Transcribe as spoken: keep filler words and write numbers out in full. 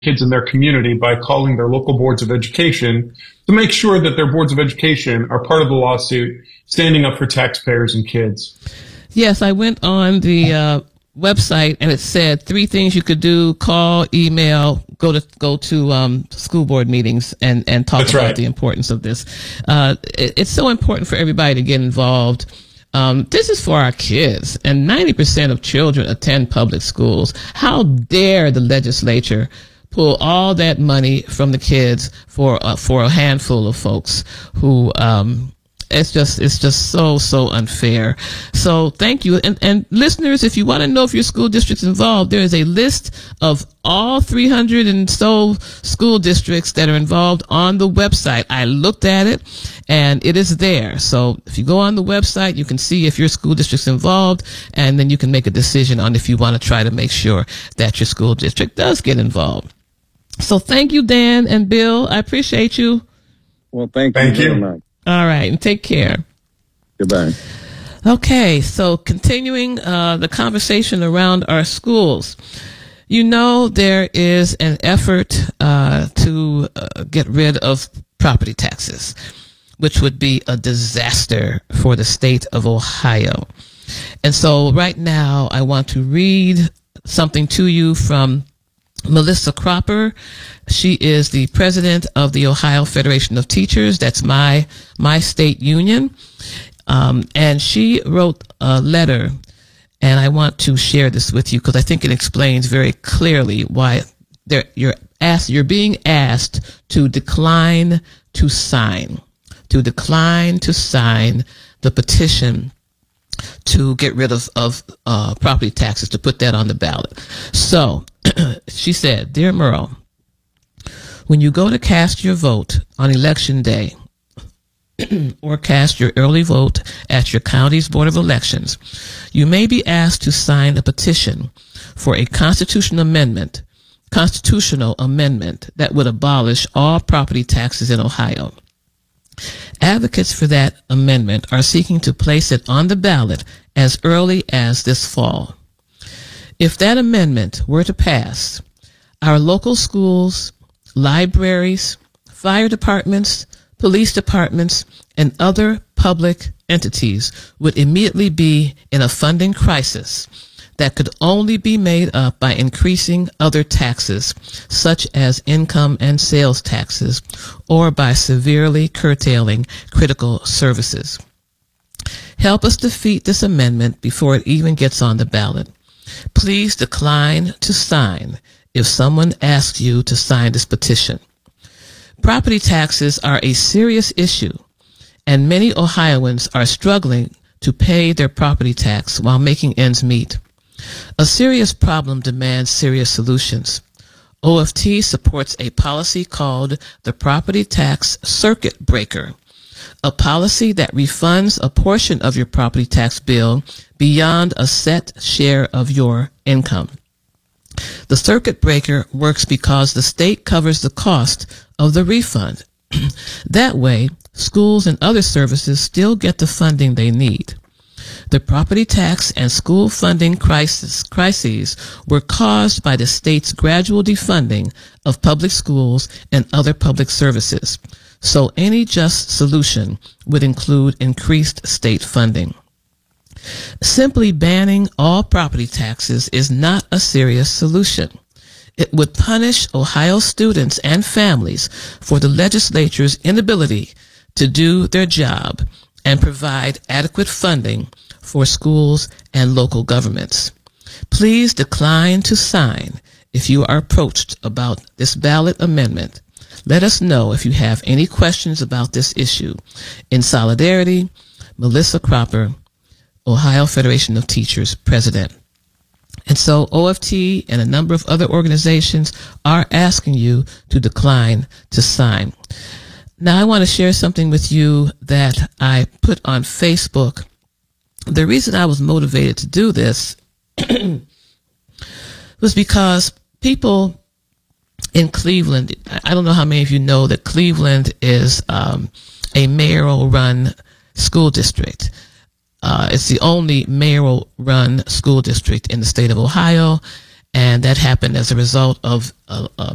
kids in their community by calling their local boards of education to make sure that their boards of education are part of the lawsuit, standing up for taxpayers and kids. Yes, I went on the uh, website and it said three things you could do: call, email, go to go to um, school board meetings and and talk That's about right. the importance of this. Uh, it, it's so important for everybody to get involved. Um, this is for our kids, and ninety percent of children attend public schools. How dare the legislature pull all that money from the kids for uh, for a handful of folks who um it's just it's just so so unfair. So thank you. And and listeners, if you want to know if your school district's involved, there is a list of all three hundred and so school districts that are involved on the website. I looked at it and it is there. So if you go on the website, you can see if your school district's involved, and then you can make a decision on if you want to try to make sure that your school district does get involved. So thank you, Dan and Bill. I appreciate you. Well, thank you Thank very you. much. All right, and take care. Goodbye. Okay, so continuing uh, the conversation around our schools. You know, there is an effort uh, to uh, get rid of property taxes, which would be a disaster for the state of Ohio. And so right now I want to read something to you from Melissa Cropper. She is the president of the Ohio Federation of Teachers. That's my my state union. Um, and she wrote a letter, and I want to share this with you because I think it explains very clearly why there, you're asked, you're being asked to decline to sign, to decline to sign the petition to get rid of, of uh, property taxes, to put that on the ballot. So she said, "Dear Merle, when you go to cast your vote on election day or cast your early vote at your county's Board of Elections, you may be asked to sign a petition for a constitutional amendment, constitutional amendment that would abolish all property taxes in Ohio. Advocates for that amendment are seeking to place it on the ballot as early as this fall. If that amendment were to pass, our local schools, libraries, fire departments, police departments, and other public entities would immediately be in a funding crisis that could only be made up by increasing other taxes, such as income and sales taxes, or by severely curtailing critical services. Help us defeat this amendment before it even gets on the ballot. Please decline to sign if someone asks you to sign this petition. Property taxes are a serious issue, and many Ohioans are struggling to pay their property tax while making ends meet. A serious problem demands serious solutions. O F T supports a policy called the Property Tax Circuit Breaker, a policy that refunds a portion of your property tax bill beyond a set share of your income. The circuit breaker works because the state covers the cost of the refund. That way, schools and other services still get the funding they need. The property tax and school funding crisis, crises were caused by the state's gradual defunding of public schools and other public services, so any just solution would include increased state funding. Simply banning all property taxes is not a serious solution. It would punish Ohio students and families for the legislature's inability to do their job and provide adequate funding for schools and local governments. Please decline to sign if you are approached about this ballot amendment. Let us know if you have any questions about this issue. In solidarity, Melissa Cropper, Ohio Federation of Teachers President." And so O F T and a number of other organizations are asking you to decline to sign. Now, I want to share something with you that I put on Facebook. The reason I was motivated to do this was because people in Cleveland, I don't know how many of you know that Cleveland is um, a mayoral-run school district. Uh, it's the only mayoral-run school district in the state of Ohio, and that happened as a result of a, a